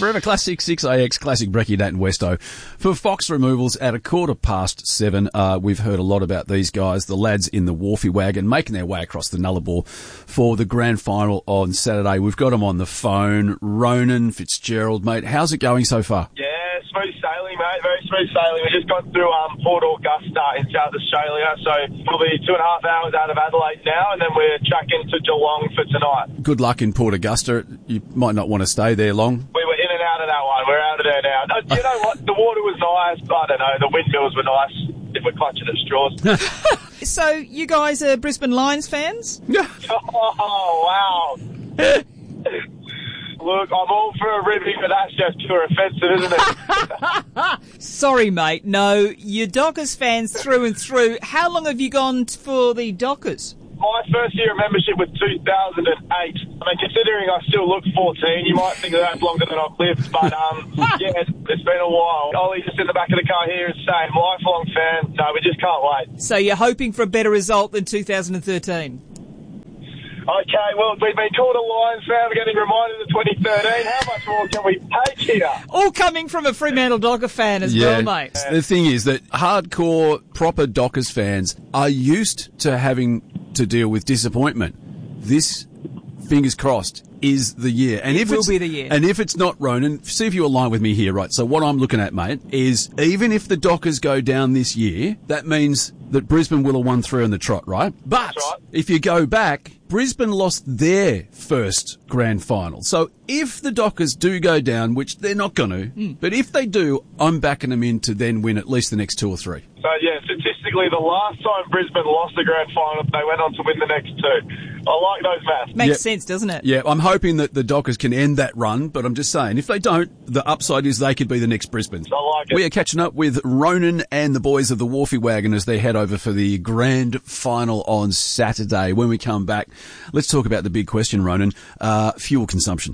Forever Classic 6AX Classic Brekkie, Nat and Westo. For Fox Removals at 7:15, we've heard a lot about these guys, the lads in the Wharfie wagon, making their way across the Nullarbor for the grand final on Saturday. We've got them on the phone. Ronan Fitzgerald, mate, how's it going so far? Yeah, smooth sailing, mate. Very smooth sailing. We just got through Port Augusta in South Australia, so probably 2.5 hours out of Adelaide now, and then we're tracking to Geelong for tonight. Good luck in Port Augusta. You might not want to stay there long. We were in and out of that one. We're out of there now. You know what? The water was nice. I don't know. The windmills were nice if we're clutching at straws. So you guys are Brisbane Lions fans? Oh, wow. Look, I'm all for a ribbing, but that's just too offensive, isn't it? Sorry, mate. No, you're Dockers fans through and through. How long have you gone for the Dockers? My first year of membership was 2008. I mean, considering I still look 14, you might think that that's longer than I've lived, but yeah, it's been a while. Ollie just in the back of the car here is saying, lifelong fan. No, we just can't wait. So you're hoping for a better result than 2013? Okay, well, we've been called a Lions fan. We're getting reminded of 2013. How much more can we take here? All coming from a Fremantle Docker fan as well, mate. The thing is that hardcore, proper Dockers fans are used to having to deal with disappointment. This, fingers crossed, is the year. And it will be the year. And if it's not, Ronan, see if you align with me here, right? So what I'm looking at, mate, is even if the Dockers go down this year, that means that Brisbane will have won 3 on the trot, right? But right. If you go back, Brisbane lost their first grand final. So if the Dockers do go down, which they're not going to, but if they do, I'm backing them in to then win at least the next 2 or 3. So, yeah, statistically, the last time Brisbane lost the grand final, they went on to win the next 2. I like those maths. Makes sense, doesn't it? Yeah, I'm hoping that the Dockers can end that run, but I'm just saying, if they don't, the upside is they could be the next Brisbane. I like it. We are catching up with Ronan and the boys of the Wharfie wagon as they head over for the grand final on Saturday. When we come back, let's talk about the big question, Ronan, fuel consumption.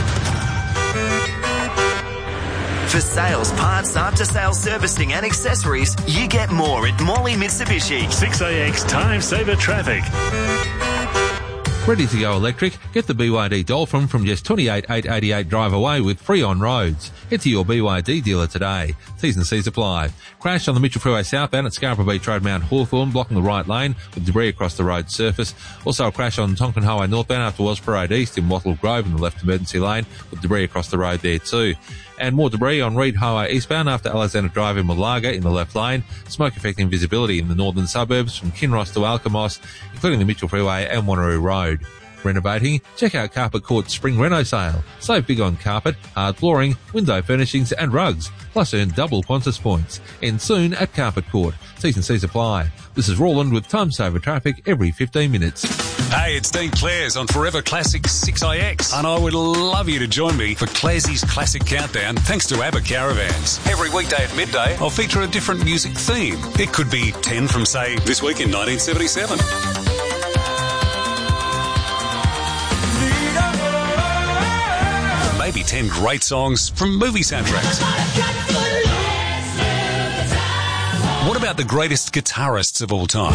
For sales, parts, after-sales servicing and accessories, you get more at Morley Mitsubishi. 6AX Time Saver Traffic. Ready to go electric? Get the BYD Dolphin from just $28,888 drive away with free on roads. Head to your BYD dealer today. T's and C's apply. Crash on the Mitchell Freeway southbound at Scarborough Beach Road, Mount Hawthorn, blocking the right lane with debris across the road surface. Also a crash on Tonkin Highway northbound after Wellsborough Road East in Wattle Grove in the left emergency lane with debris across the road there too. And more debris on Reed Highway eastbound after Alexander Drive in Malaga in the left lane. Smoke affecting visibility in the northern suburbs from Kinross to Alkimos, including the Mitchell Freeway and Wanneroo Road. Renovating? Check out Carpet Court's Spring Reno sale. Save big on carpet, hard flooring, window furnishings and rugs. Plus earn double Qantas points. End soon at Carpet Court. T's and C's apply. This is Roland with Time Saver Traffic every 15 minutes. Hey, it's Dean Clares on Forever Classic 6IX, and I would love you to join me for Clarsey's Classic Countdown thanks to ABBA Caravans. Every weekday at midday, I'll feature a different music theme. It could be 10 from, say, this week in 1977. Maybe 10 great songs from movie soundtracks. What about the greatest guitarists of all time?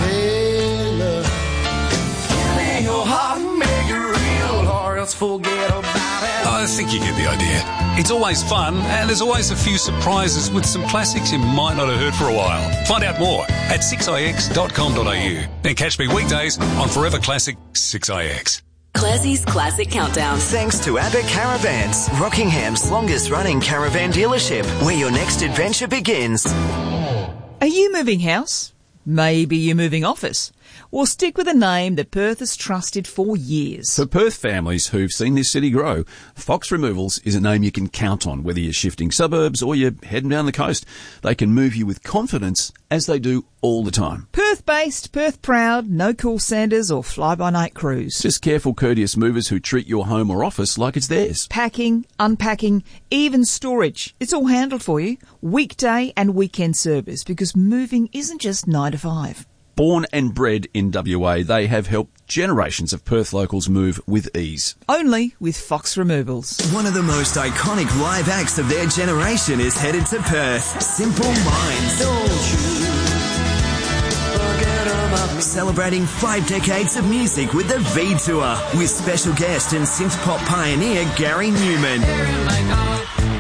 I think you get the idea. It's always fun, and there's always a few surprises with some classics you might not have heard for a while. Find out more at 6ix.com.au and catch me weekdays on Forever Classic 6ix. Classie's Classic Countdown. Thanks to ABBA Caravans, Rockingham's longest-running caravan dealership, where your next adventure begins. Are you moving house? Maybe you're moving office. Well, stick with a name that Perth has trusted for years. For Perth families who've seen this city grow, Fox Removals is a name you can count on, whether you're shifting suburbs or you're heading down the coast. They can move you with confidence, as they do all the time. Perth-based, Perth-proud, no call Sanders or fly-by-night crews. Just careful, courteous movers who treat your home or office like it's theirs. Packing, unpacking, even storage. It's all handled for you. Weekday and weekend service, because moving isn't just 9 to 5. Born and bred in WA, they have helped generations of Perth locals move with ease. Only with Fox Removals. One of the most iconic live acts of their generation is headed to Perth. Simple Minds. Don't you forget about me. Celebrating 5 decades of music with the V Tour, with special guest and synth pop pioneer Gary Newman.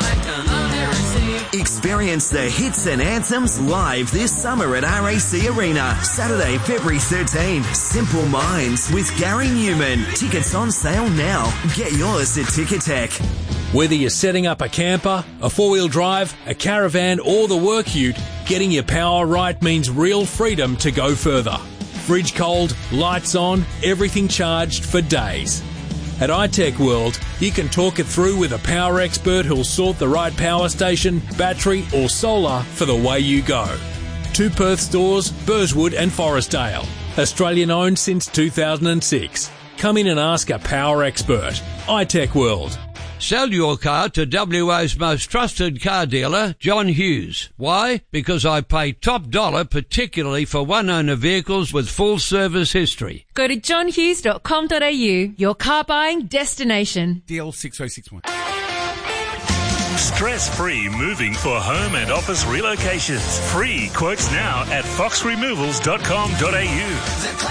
Experience the hits and anthems live this summer at RAC Arena. Saturday, February 13. Simple Minds with Gary Newman. Tickets on sale now. Get yours at Ticketek. Whether you're setting up a camper, a four-wheel drive, a caravan or the work ute, getting your power right means real freedom to go further. Fridge cold, lights on, everything charged for days. At iTech World, you can talk it through with a power expert who'll sort the right power station, battery or solar for the way you go. 2 Perth stores, Burswood and Forestdale. Australian owned since 2006. Come in and ask a power expert. iTech World. Sell your car to WA's most trusted car dealer, John Hughes. Why? Because I pay top dollar, particularly for one-owner vehicles with full service history. Go to johnhughes.com.au, your car buying destination. DL 6061. Stress-free moving for home and office relocations. Free quotes now at foxremovals.com.au.